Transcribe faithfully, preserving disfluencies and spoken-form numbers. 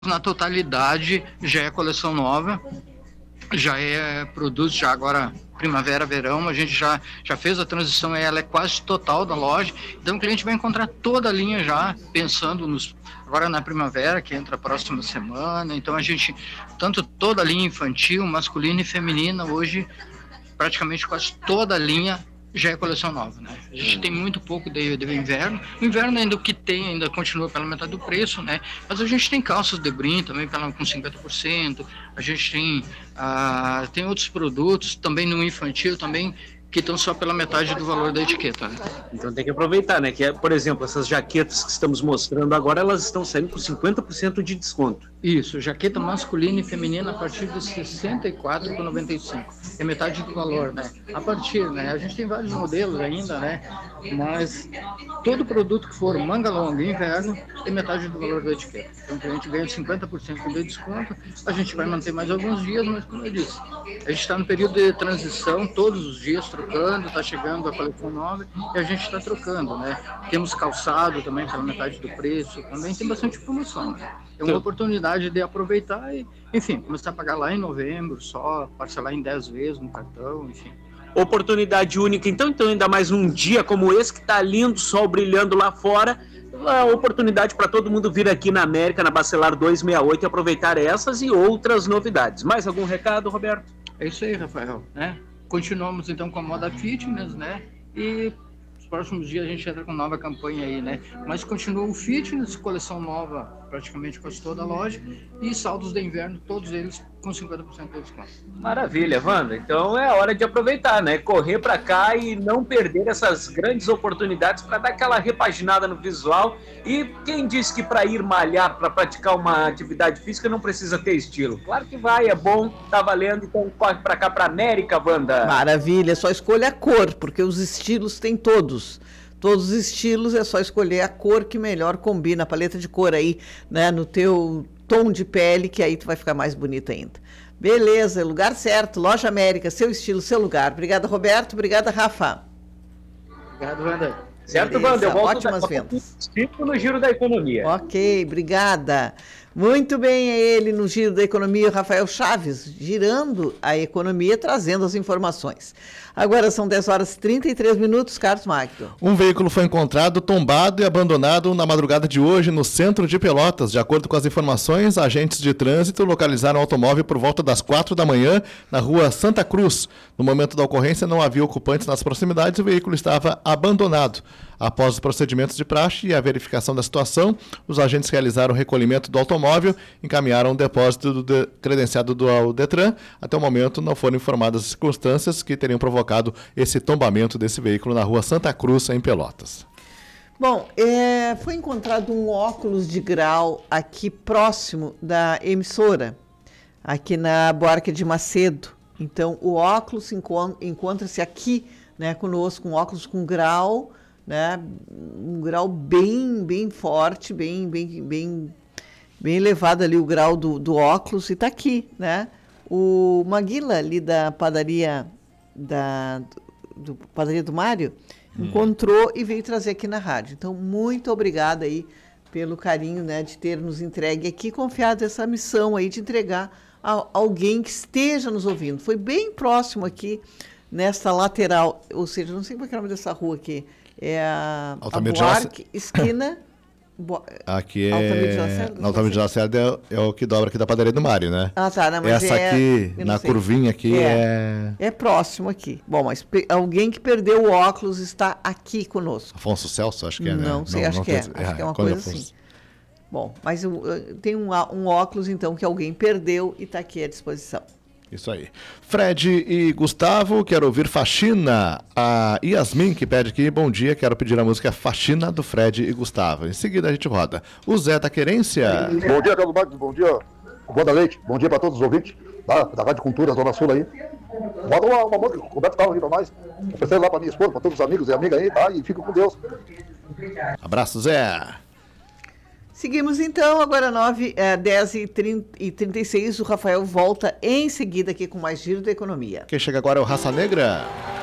na totalidade já é coleção nova, já é produto, já agora primavera, verão, a gente já, já fez a transição, ela é quase total da loja, então o cliente vai encontrar toda a linha já, pensando nos, agora na primavera, que entra a próxima semana, então a gente, tanto toda a linha infantil, masculina e feminina, hoje praticamente quase toda a linha já é coleção nova, né? A gente tem muito pouco de, de inverno. O inverno ainda o que tem ainda continua pela metade do preço, né? Mas a gente tem calças de brim também pela, com cinquenta por cento. A gente tem, ah, tem outros produtos também no infantil também que estão só pela metade do valor da etiqueta, né? Então tem que aproveitar, né? Que é, por exemplo, essas jaquetas que estamos mostrando agora, elas estão saindo por cinquenta por cento de desconto. Isso, jaqueta masculina e feminina a partir de sessenta e quatro reais e noventa e cinco centavos. É metade do valor, né? A partir, né? A gente tem vários modelos ainda, né? Mas todo produto que for manga longa e inverno tem metade do valor da etiqueta. Então o cliente ganha cinquenta por cento de desconto. A gente vai manter mais alguns dias, mas como eu disse, a gente está no período de transição, todos os dias trocando, está chegando a coleção nova e a gente está trocando, né? Temos calçado também pela metade do preço, também tem bastante promoção, né? É uma oportunidade de aproveitar e, enfim, começar a pagar lá em novembro só, parcelar em dez vezes no cartão, enfim. Oportunidade única, então, então ainda mais num dia como esse, que está lindo, sol brilhando lá fora, a oportunidade para todo mundo vir aqui na América, na Bacelar duzentos e sessenta e oito, e aproveitar essas e outras novidades. Mais algum recado, Roberto? É isso aí, Rafael, né? Continuamos então com a moda fitness, né? E nos próximos dias a gente entra com nova campanha aí, né? Mas continua o fitness, coleção nova praticamente quase toda a loja, e saldos de inverno, todos eles com cinquenta por cento de desconto. Maravilha, Wanda. Então é hora de aproveitar, né? Correr para cá e não perder essas grandes oportunidades para dar aquela repaginada no visual. E quem disse que para ir malhar, para praticar uma atividade física, não precisa ter estilo? Claro que vai, é bom, tá valendo. Então corre para cá, para América, Wanda. Maravilha, só escolha a cor, porque os estilos tem todos. Todos os estilos, é só escolher a cor que melhor combina, a paleta de cor aí, né, no teu tom de pele, que aí tu vai ficar mais bonita ainda. Beleza, lugar certo, Loja América, seu estilo, seu lugar. Obrigada, Roberto. Obrigada, Rafa. Obrigado, Wanda. Certo, Wanda? Eu volto ótimas vendas. No Giro da Economia. Ok, obrigada. Muito bem, é ele no Giro da Economia, Rafael Chaves, girando a economia, trazendo as informações. Agora são dez horas e trinta e três minutos, Carlos Magno. Um veículo foi encontrado tombado e abandonado na madrugada de hoje no centro de Pelotas. De acordo com as informações, agentes de trânsito localizaram o automóvel por volta das quatro da manhã na rua Santa Cruz. No momento da ocorrência não havia ocupantes nas proximidades e o veículo estava abandonado. Após os procedimentos de praxe e a verificação da situação, os agentes realizaram o recolhimento do automóvel, encaminharam o depósito do de, credenciado do Detran. Até o momento não foram informadas as circunstâncias que teriam provocado esse tombamento desse veículo na rua Santa Cruz, em Pelotas. Bom, é, foi encontrado um óculos de grau aqui próximo da emissora, aqui na Buarque de Macedo. Então, o óculos encont- encontra-se aqui, né, conosco, um óculos com grau, né, um grau bem, bem forte, bem, bem, bem, bem elevado ali o grau do, do óculos, e está aqui, né? O Maguila, ali da padaria, da, do, do padaria do Mário, hum. encontrou e veio trazer aqui na rádio. Então, muito obrigada aí pelo carinho, né, de ter nos entregue aqui, confiado essa missão aí de entregar a alguém que esteja nos ouvindo. Foi bem próximo aqui, nessa lateral, ou seja, não sei como é que é o nome dessa rua aqui, é a, a Buarque, esquina... Bo... Aqui é... Na Altamira de Lacerda é, é o que dobra aqui da padaria do Mário, né? Ah, tá. Não, mas essa é... aqui, na sei. curvinha aqui, é... é... É próximo aqui. Bom, mas pe... alguém que perdeu o óculos está aqui conosco. Afonso Celso, acho que é, né? Não sei, não, acho, não que é. Tem... acho que é uma coisa assim. Bom, mas eu, eu, tem um, um óculos, então, que alguém perdeu e está aqui à disposição. Isso aí. Fred e Gustavo, quero ouvir Faxina. A Yasmin que pede aqui, bom dia, quero pedir a música Faxina do Fred e Gustavo. Em seguida a gente roda. O Zé da Querência. Bom dia, Carlos Magno, bom dia, Wanda Leite, bom dia para todos os ouvintes da, da Rádio Cultura, Zona Sul aí. Roda uma, uma música, o Roberto estava aí para nós. Eu pensei lá para minha esposa, para todos os amigos e amigas aí, tá? E fica com Deus. Abraço, Zé. Seguimos então, agora nove, é, dez e trinta e seis, o Rafael volta em seguida aqui com mais Giro da Economia. Quem chega agora é o Raça Negra.